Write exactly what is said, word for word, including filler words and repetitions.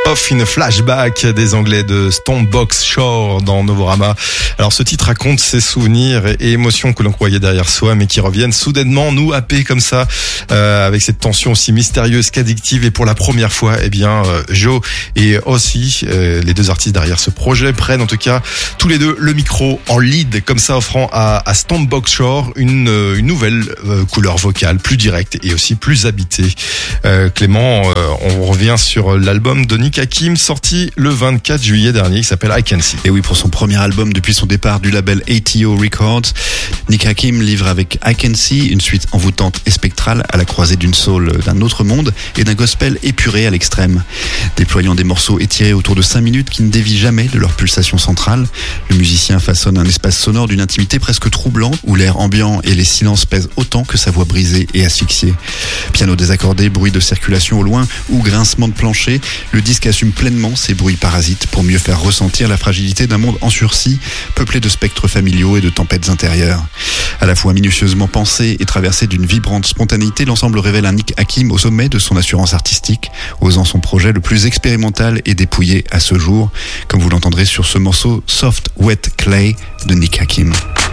Off in a Flashback des Anglais de Stonebox Shore dans Novorama. Alors ce titre raconte ses souvenirs et émotions que l'on croyait derrière soi mais qui reviennent soudainement nous happer comme ça euh, avec cette tension aussi mystérieuse qu'addictive. Et pour la première fois, eh bien euh, Joe et Ossie, euh, les deux artistes derrière ce projet, prennent en tout cas tous les deux le micro en lead comme ça, offrant à, à Stonebox Shore une, une nouvelle euh, couleur vocale plus directe et aussi plus habitée. Euh, Clément, euh, on revient sur l'album de Nick Hakim sorti le vingt-quatre juillet dernier qui s'appelle I Can See. Et oui, pour son premier album depuis son départ du label A T O Records, Nick Hakim livre avec I Can See une suite envoûtante et spectrale à la croisée d'une soul d'un autre monde et d'un gospel épuré à l'extrême. Déployant des morceaux étirés autour de cinq minutes qui ne dévient jamais de leur pulsation centrale, le musicien façonne un espace sonore d'une intimité presque troublante où l'air ambiant et les silences pèsent autant que sa voix brisée et asphyxiée. Piano désaccordé, bruit de circulation au loin ou grincement de plancher, le disque assume pleinement ces bruits parasites pour mieux faire ressentir la fragilité d'un monde en sursis, peuplé de spectres familiaux et de tempêtes intérieures. À la fois minutieusement pensé et traversé d'une vibrante spontanéité, l'ensemble révèle un Nick Hakim au sommet de son assurance artistique, osant son projet le plus expérimental et dépouillé à ce jour, comme vous l'entendrez sur ce morceau Soft Wet Clay de Nick Hakim.